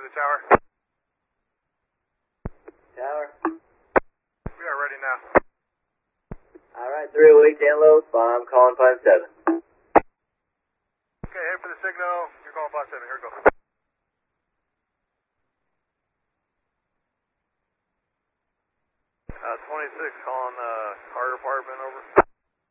the tower. Tower. We are ready now. Alright, 308 download, I'm calling 57. Okay, head for the signal. You're calling 57. Here we go. 26 calling car department over.